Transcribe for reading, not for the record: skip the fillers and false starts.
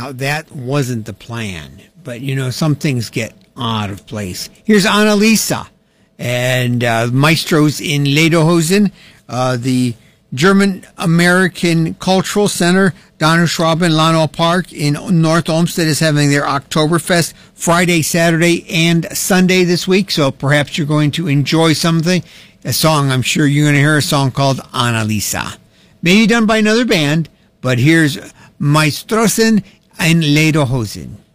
how that wasn't the plan. But, some things get out of place. Here's Annalisa and Maestros in Lederhosen, the German-American Cultural Center, Donauschwaben Lanau Park in North Olmsted is having their Oktoberfest Friday, Saturday, and Sunday this week. So perhaps you're going to enjoy something. A song, I'm sure you're going to hear a song called Annalisa. Maybe done by another band, but here's Maestrosen in Lederhosen.